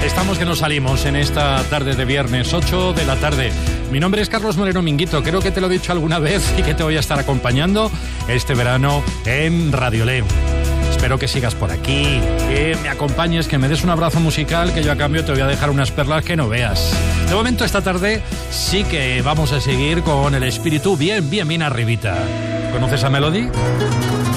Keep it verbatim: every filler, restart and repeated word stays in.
Estamos que nos salimos en esta tarde de viernes, ocho de la tarde. Mi nombre es Carlos Moreno Minguito, creo que te lo he dicho alguna vez y que te voy a estar acompañando este verano en Radio Le. Espero que sigas por aquí, que me acompañes, que me des un abrazo musical, que yo a cambio te voy a dejar unas perlas que no veas. De momento esta tarde sí que vamos a seguir con el espíritu bien, bien, bien arribita. ¿Conoces a Melody?